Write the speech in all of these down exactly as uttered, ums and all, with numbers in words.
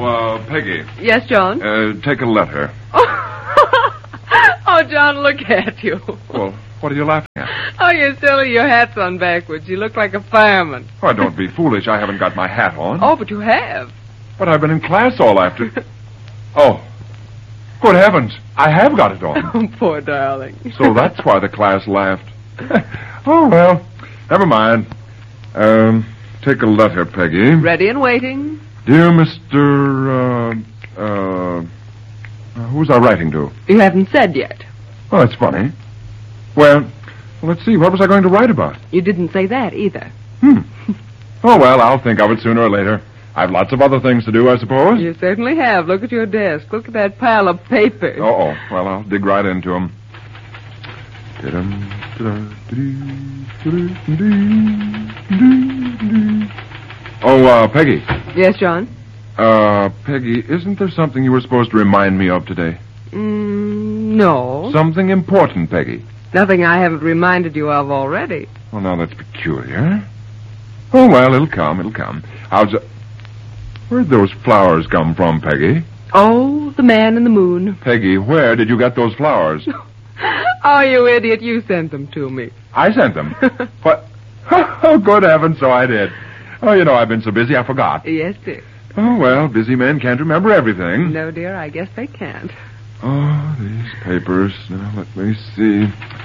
uh, Peggy. Yes, John? Uh, take a letter. Oh, John, look at you. Well, what are you laughing at? Oh, you're silly. Your hat's on backwards. You look like a fireman. Oh, don't be foolish. I haven't got my hat on. Oh, but you have. But I've been in class all after... Oh. Good heavens. I have got it on. Oh, poor darling. So that's why the class laughed. Oh, well. Never mind. Um, take a letter, Peggy. Ready and waiting. Dear Mister Uh, uh, who's I writing to? You haven't said yet. Oh, that's funny. Well, let's see. What was I going to write about? You didn't say that either. Hmm. Oh, well, I'll think of it sooner or later. I've lots of other things to do, I suppose. You certainly have. Look at your desk. Look at that pile of papers. Uh-oh. Well, I'll dig right into them. Oh, uh, Peggy. Yes, John? Uh, Peggy, isn't there something you were supposed to remind me of today? Mm, no. Something important, Peggy. Nothing I haven't reminded you of already. Well, now that's peculiar. Oh, well, it'll come, it'll come. I'll just... Where'd those flowers come from, Peggy? Oh, the man in the moon. Peggy, where did you get those flowers? Oh, you idiot, you sent them to me. I sent them? What? Oh, good heavens, so I did. Oh, you know, I've been so busy, I forgot. Yes, dear. Oh, well, busy men can't remember everything. No, dear, I guess they can't. Oh, these papers. Now, let me see.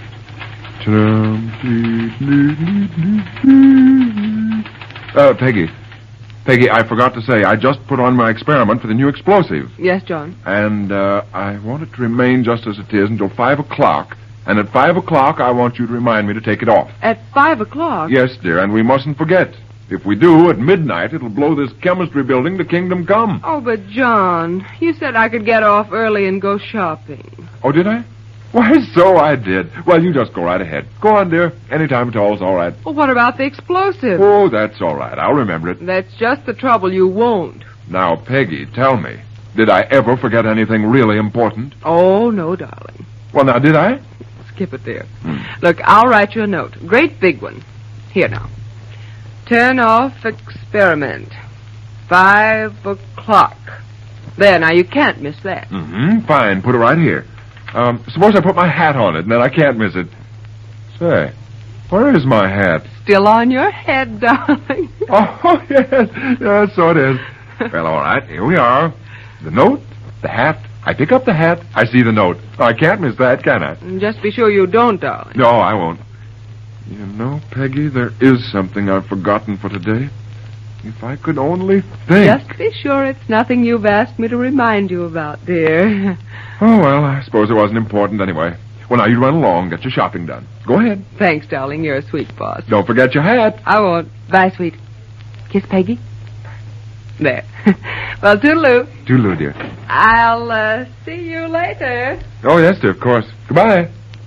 Uh, Peggy. Peggy, I forgot to say, I just put on my experiment for the new explosive. Yes, John? And, uh, I want it to remain just as it is until five o'clock. And at five o'clock, I want you to remind me to take it off. At five o'clock? Yes, dear, and we mustn't forget. If we do, at midnight, it'll blow this chemistry building to kingdom come. Oh, but, John, you said I could get off early and go shopping. Oh, did I? Why, so I did. Well, you just go right ahead. Go on, dear. Any time at all is all right. Well, what about the explosive? Oh, that's all right. I'll remember it. That's just the trouble. You won't. Now, Peggy, tell me, did I ever forget anything really important? Oh, no, darling. Well, now, did I? Skip it, dear. Hmm. Look, I'll write you a note. Great big one. Here now. Turn off experiment. Five o'clock. There, now, you can't miss that. Mm-hmm. Fine. Put it right here. Um, suppose I put my hat on it, and then I can't miss it. Say, where is my hat? Still on your head, darling. Oh, yes. Yes, so it is. Well, all right. Here we are. The note, the hat. I pick up the hat. I see the note. Oh, I can't miss that, can I? Just be sure you don't, darling. No, I won't. You know, Peggy, there is something I've forgotten for today. If I could only think. Just be sure it's nothing you've asked me to remind you about, dear. Oh, well, I suppose it wasn't important anyway. Well, now you run along, get your shopping done. Go ahead. Thanks, darling. You're a sweet boss. Don't forget your hat. I won't. Bye, sweet. Kiss Peggy. There. Well, toodaloo. Toodaloo, dear. I'll uh, see you later. Oh, yes, dear, of course. Goodbye.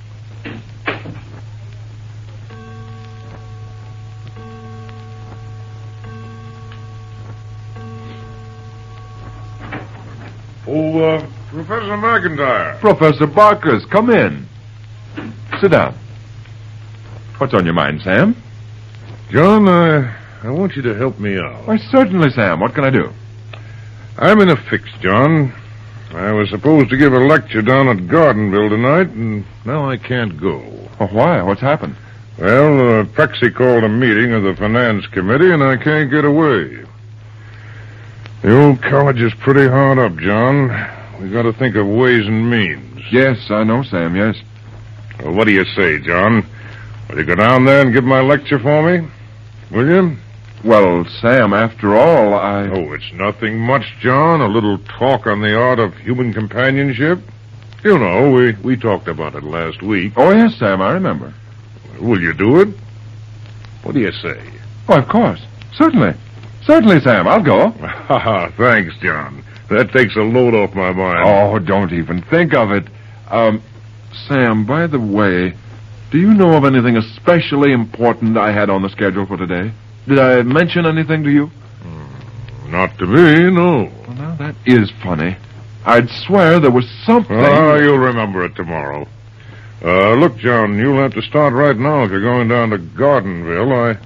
Oh, uh, Professor McIntyre. Professor Barkers, come in. Sit down. What's on your mind, Sam? John, I, I want you to help me out. Why, certainly, Sam. What can I do? I'm in a fix, John. I was supposed to give a lecture down at Gardenville tonight, and now I can't go. Oh, why? What's happened? Well, uh, Prexy called a meeting of the Finance Committee, and I can't get away. The old college is pretty hard up, John. We've got to think of ways and means. Yes, I know, Sam, yes. Well, what do you say, John? Will you go down there and give my lecture for me? Will you? Well, Sam, after all, I... Oh, it's nothing much, John. A little talk on the art of human companionship. You know, we, we talked about it last week. Oh, yes, Sam, I remember. Will you do it? What do you say? Oh, of course. Certainly. Certainly, Sam, I'll go. Thanks, John. That takes a load off my mind. Oh, don't even think of it. Um, Sam, by the way, do you know of anything especially important I had on the schedule for today? Did I mention anything to you? Mm, not to me, no. Well, now, that is funny. I'd swear there was something... Oh, you'll remember it tomorrow. Uh, look, John, you'll have to start right now if you're going down to Gardenville. I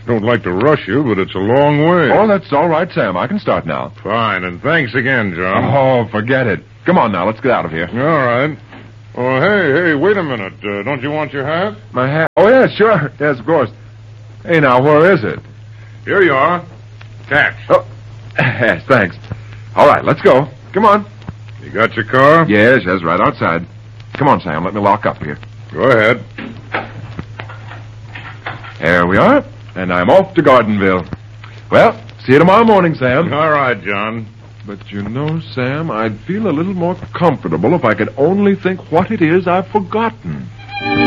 Don't like to rush you, but it's a long way. Oh, that's all right, Sam. I can start now. Fine, and thanks again, John. Oh, forget it. Come on now, let's get out of here. All right. Oh, hey, hey, wait a minute. Uh, don't you want your hat? My hat? Oh, yes, sure. Yes, of course. Hey, now, where is it? Here you are. Catch. Oh, yes, thanks. All right, let's go. Come on. You got your car? Yes, yes, right outside. Come on, Sam, let me lock up here. Go ahead. There we are, and I'm off to Gardenville. Well, see you tomorrow morning, Sam. All right, John. But you know, Sam, I'd feel a little more comfortable if I could only think what it is I've forgotten.